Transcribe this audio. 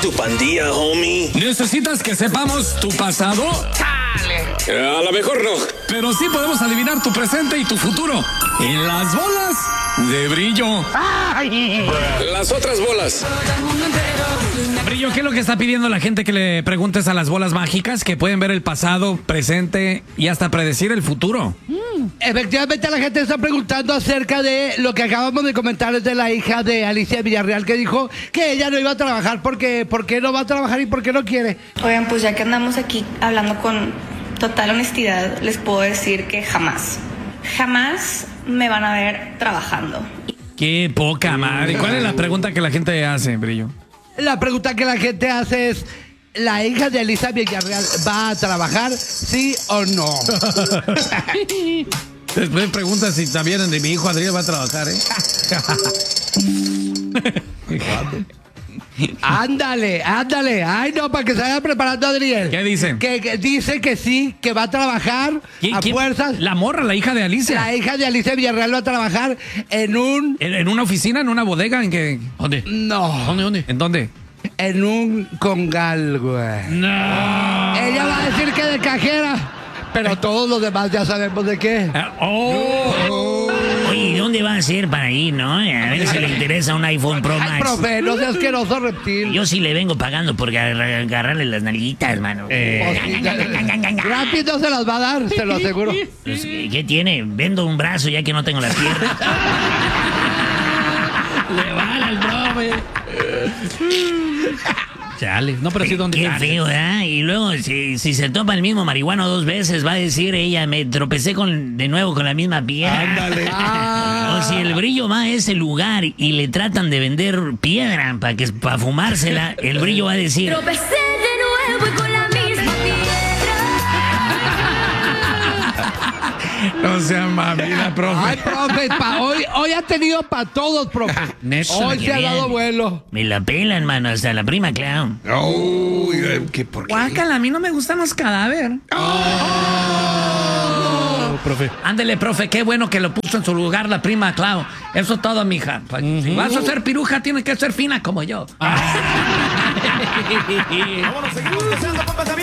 tu pandilla, homie. ¿Necesitas que sepamos tu pasado? A lo mejor no. Pero sí podemos adivinar tu presente y tu futuro. En las bolas de Brillo. Las otras bolas. Brillo, ¿qué es lo que está pidiendo la gente que le preguntes a las bolas mágicas? Que pueden ver el pasado, presente y hasta predecir el futuro. Efectivamente, la gente está preguntando acerca de lo que acabamos de comentar de la hija de Alicia Villarreal, que dijo que ella no iba a trabajar porque ¿por qué no va a trabajar y por qué no quiere? Oigan, pues ya que andamos aquí hablando con total honestidad, les puedo decir que jamás me van a ver trabajando. Qué poca madre. ¿Cuál es la pregunta que la gente hace, Brillo? La pregunta que la gente hace es: ¿la hija de Alicia Villarreal va a trabajar, sí o no? Después preguntas si también de mi hijo Adrián va a trabajar, ¿eh? Ándale. Ay, no, para que se vaya preparando, Adrián. ¿Qué dicen? Que dice que sí, que va a trabajar a fuerzas. La morra, la hija de Alicia. La hija de Alicia Villarreal va a trabajar en un... ¿En una oficina, en una bodega? ¿En qué? ¿Dónde? No. ¿Dónde? ¿En dónde? En un congal, güey. No. Ella va a decir que de cajera, pero todos los demás ya sabemos de qué. Oye, ¿dónde va a ser para ir, no? A ver si le interesa un iPhone Pro Max. Ay, profe, no seas asqueroso, reptil. Yo sí le vengo pagando por agarrarle las nalguitas, mano. Rápido se las va a dar, se lo aseguro. Pues, ¿qué tiene? Vendo un brazo ya que no tengo las piernas. Le vale al profe. Chale, no, pero sí donde. Qué feo, ¿verdad? Y luego, si se topa el mismo marihuano 2 veces, va a decir ella, me tropecé de nuevo con la misma piedra. Ándale. O si el Brillo va a ese lugar y le tratan de vender piedra para fumársela, el Brillo va a decir... Tropecé de nuevo y con la misma No sea mamila, profe. Ay, profe, hoy ha tenido para todos, profe. Neta. Hoy se ha dado vuelo. Me la pelan, mano, hasta la prima Clown. ¿Por qué? Guácala, a mí no me gustan los cadáveres. Profe. Ándele, profe, qué bueno que lo puso en su lugar la prima Clau. Eso es todo, mija. Si vas a ser piruja, tienes que ser fina como yo. Vámonos, seguimos pensando con pensamiento.